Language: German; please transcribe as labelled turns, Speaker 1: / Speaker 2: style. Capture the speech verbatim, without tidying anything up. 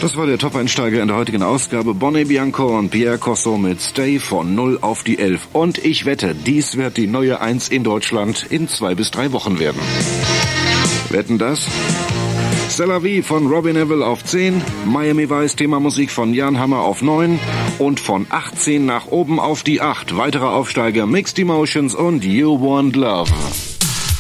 Speaker 1: Das war der Top-Einsteiger in der heutigen Ausgabe. Bonnie Bianco und Pierre Corso mit Stay von null auf die elf. Und ich wette, dies wird die neue eins in Deutschland in zwei bis drei Wochen werden. Wetten das? C'est la vie von Robbie Neville auf zehn, Miami Vice Thema Musik von Jan Hammer auf neun und von achtzehn nach oben auf die acht. Weitere Aufsteiger Mixed Emotions und You Want Love.